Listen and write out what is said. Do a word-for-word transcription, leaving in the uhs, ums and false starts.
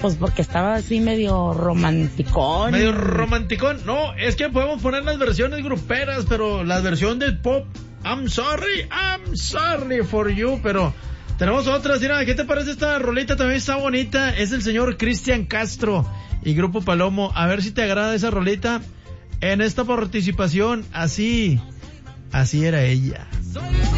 pues porque estaba así medio romanticón. Medio romanticón. No, es que podemos poner las versiones gruperas, pero la versión del pop, I'm sorry, I'm sorry for you, pero tenemos otras. Mira, ¿qué te parece esta rolita? También está bonita. Es el señor Cristian Castro y Grupo Palomo. A ver si te agrada esa rolita. En esta participación, así, así era ella.